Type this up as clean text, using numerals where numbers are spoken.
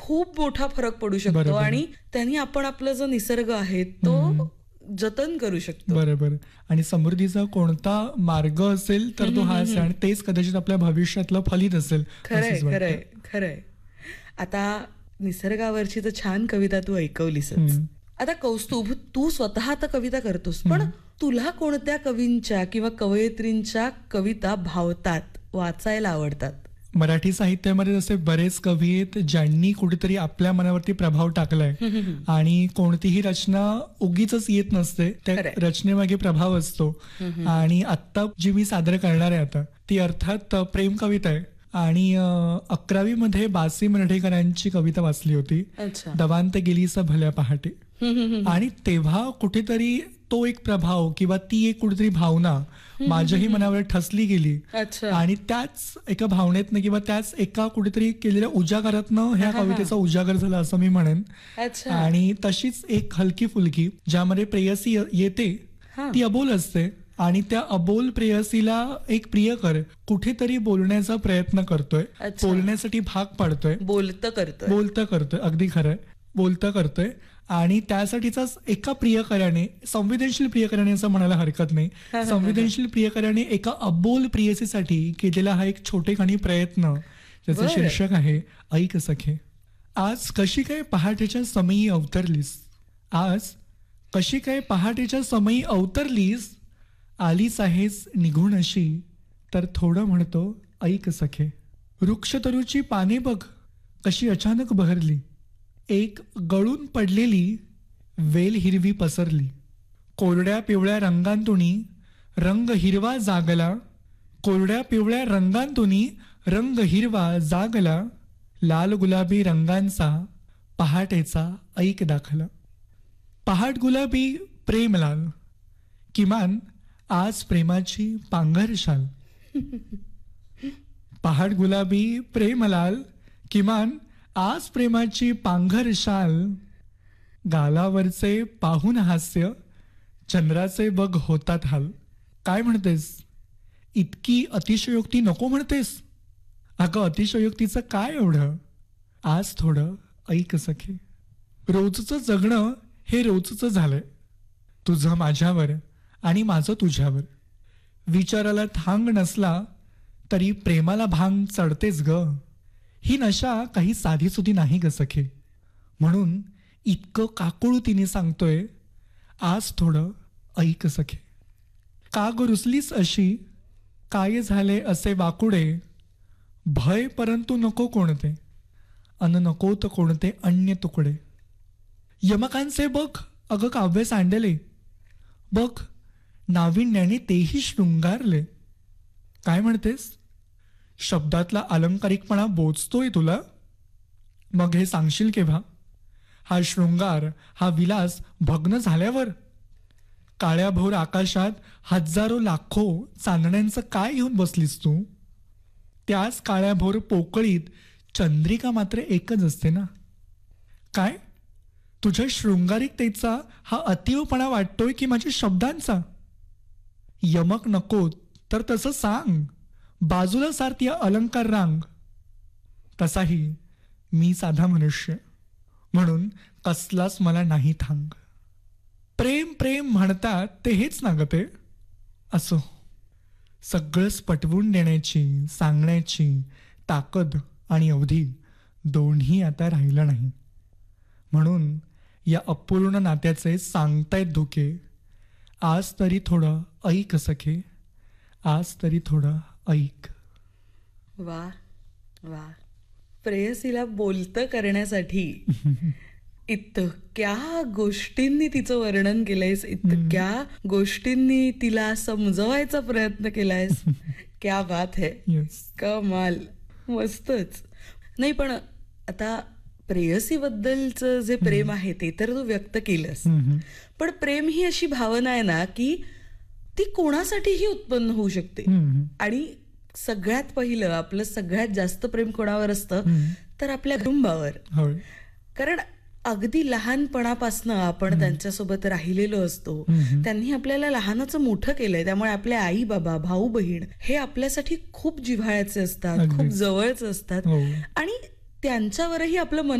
खूप मोठा फरक पडू शकतो आणि त्यांनी आपण आपला जो निसर्ग आहे तो जतन करू शकतो. बरोबर. आणि समृद्धीचा कोणता मार्ग असेल तर तो हाच आहे आणि तेच कदाचित आपल्या भविष्यातलं फलित असेल. खरंय खरंय खरंय. आता निसर्गावरची तर छान कविता तू ऐकवलीसच. आता कौस्तुभ, तू स्वतः तर कविता करतोस, पण तुला कोणत्या कवींच्या किंवा कवयित्रींच्या कविता भावतात, वाचायला आवडतात? मराठी साहित्यामध्ये जसे बरेच कवी आहेत ज्यांनी कुठेतरी आपल्या मनावरती प्रभाव टाकलाय आणि कोणतीही रचना उगीच येत नसते, त्या रचनेमागे प्रभाव असतो. आणि आत्ता जी मी सादर करणार आहे आता ती अर्थात प्रेम कविता आहे. आणि 11वी मध्ये बासी मराठेकरांची कविता वाचली होती, दवांत गेलीस भल्या पहाटे. आणि तेव्हा कुठेतरी तो एक प्रभाव किंवा ती एक कुठेतरी भावना माझ्याही मनावर ठसली गेली. आणि त्याच एका भावनेतनं किंवा त्याच एका कुठेतरी केलेल्या उजागरातनं ह्या कवितेचा उजागर झाला असं मी म्हणेन. आणि तशीच एक हलकी फुलकी ज्यामध्ये प्रेयसी येते, ती अबोल असते आणि त्या अबोल प्रेयसीला एक प्रियकर कुठेतरी बोलण्याचा प्रयत्न करतोय, बोलण्यासाठी भाग पाडतोय, बोलतं करतोय. अगदी खरंय, बोलतं करतोय. आणि त्यासाठीचाच एका प्रियकराने, संवेदनशील प्रियकराने असं म्हणायला हरकत नाही, संवेदनशील प्रियकराने एका अबोल प्रेयसीसाठी केलेला हा एक छोटेखानी प्रयत्न, ज्याचं शीर्षक आहे ऐक सखे. आज कशी काय पहाटेच्या समयी अवतरलीस, आज कशी काय पहाटेच्या समयी अवतरलीस, आलीच आहेस निघून अशी, तर थोडं म्हणतो ऐक सखे. वृक्षतरूची पाने बघ कशी अचानक बहरली, एक गळून पडलेली वेल हिरवी पसरली. कोरड्या पिवळ्या रंगांतुनी रंग हिरवा जागला, कोरड्या पिवळ्या रंगांतुनी रंग हिरवा जागला, लाल गुलाबी रंगांचा पहाटेचा ऐक दाखला. पहाट गुलाबी प्रेम लाल, किमान आज प्रेमाची पांघर शाल. पहाट गुलाबी प्रेम लाल, किमान आज प्रेमाची पांघर शाल. गालावरचे पाहून हास्य, चंद्राचे बघ होतात हाल. काय म्हणतेस, इतकी अतिशयोक्ती नको म्हणतेस? अगं अतिशयोक्तीचं काय एवढं, आज थोडं ऐक सखे. रोजचं जगणं हे रोजचं झालंय, तुझं माझ्यावर आणि माझं तुझ्यावर. विचाराला थांग नसला तरी प्रेमाला भांग चढतेच ग. ही नशा काही साधीसुधी नाही ग सखे, म्हणून इतकं काकुळतीने सांगतोय आज थोडं ऐक सखे. का ग रुसलीस अशी, काय झाले असे वाकुडे, भय परंतु नको कोणते, अन नकोत कोणते अन्य तुकडे. यमकांचे बघ अगं काव्य सांडले, बघ नाविन्याने तेही शृंगारले. काय म्हणतेस, शब्दातला अलंकारिकपणा बोचतोय तुला? मग हे सांगशील केव्हा, हा शृंगार हा विलास भग्न झाल्यावर? काळ्याभोर आकाशात हजारो लाखो चांदण्यांचं काय घेऊन बसलीस तू? त्याच काळ्याभोर पोकळीत चंद्रिका मात्र एकच असते ना. काय तुझ्या शृंगारिकतेचा हा अतीवपणा वाटतोय की माझ्या शब्दांचा? यमक नको तर तसं सांग, बाजूला सारती अलंकार रांग. तसाही मी साधा मनुष्य, म्हणून कसलाच मला नाही थांग. प्रेम प्रेम म्हणतात ते हेच ना ग ते. असो, सगळंच पटवून देण्याची सांगण्याची ताकद आणि अवधी दोन्ही आता राहिलं नाही. म्हणून या अपूर्ण नात्याचे सांगतायत धोके, आज तरी थोडं ऐक सखे, आज तरी थोडं ऐक. वा वा. प्रेयसीला बोलतं करण्यासाठी इतक्या गोष्टींनी तिचं वर्णन केलंयस, इतक्या गोष्टींनी तिला समजवायचा प्रयत्न केलायस. क्या बात है. कमाल, मस्तच. नाही पण आता प्रेयसी बद्दलचं जे प्रेम आहे ते तर तू व्यक्त केलंस, पण प्रेम ही अशी भावना आहे ना की ती कोणासाठीही उत्पन्न होऊ शकते. आणि सगळ्यात पहिलं आपलं सगळ्यात जास्त प्रेम कोणावर असतं तर आपल्या कुटुंबावर. कारण अगदी लहानपणापासनं आपण त्यांच्यासोबत राहिलेलो असतो, त्यांनी आपल्याला लहानाचं मोठं केलंय, त्यामुळे आपले आई बाबा भाऊ बहीण हे आपल्यासाठी खूप जिव्हाळ्याचे असतात, खूप जवळचे असतात आणि त्यांच्यावरही आपलं मन